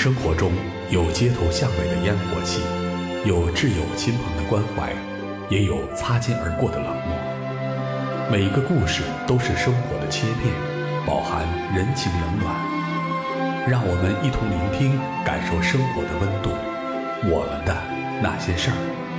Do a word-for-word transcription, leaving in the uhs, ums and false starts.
生活中有街头巷尾的烟火气，有挚友亲朋的关怀，也有擦肩而过的冷漠。每一个故事都是生活的切片，饱含人情冷暖。让我们一同聆听，感受生活的温度。我们的那些事儿。